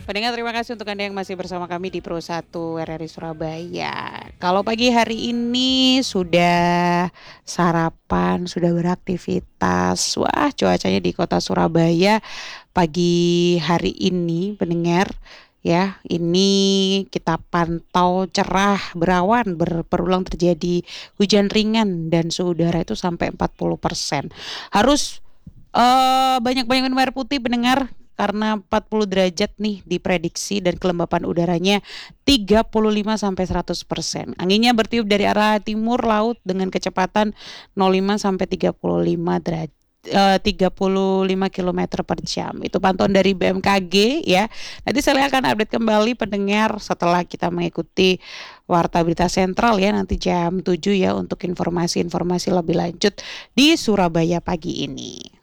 Pendengar, terima kasih untuk Anda yang masih bersama kami di Pro 1 RRI Surabaya. Kalau pagi hari ini sudah sarapan, sudah beraktivitas. Wah, cuacanya di kota Surabaya pagi hari ini, pendengar, ya, ini kita pantau cerah, berawan, berulang terjadi hujan ringan dan suhu udara itu sampai 40%. Harus banyak-banyak minum air putih, pendengar, karena 40 derajat nih diprediksi dan kelembapan udaranya 35 sampai 100%. Anginnya bertiup dari arah timur laut dengan kecepatan 05 sampai 35 derajat 35 km per jam. Itu pantauan dari BMKG ya. Nanti saya akan update kembali pendengar setelah kita mengikuti Warta Berita Sentral ya, nanti jam 7 ya, untuk informasi-informasi lebih lanjut di Surabaya pagi ini.